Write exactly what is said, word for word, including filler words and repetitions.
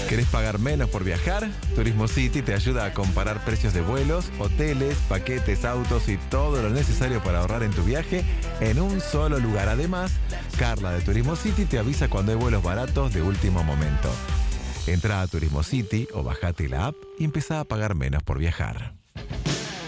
¿Querés pagar menos por viajar? Turismo City te ayuda a comparar precios de vuelos, hoteles, paquetes, autos y todo lo necesario para ahorrar en tu viaje en un solo lugar. Además, Carla de Turismo City te avisa cuando hay vuelos baratos de último momento. Entra a Turismo City o bajate la app y empezá a pagar menos por viajar.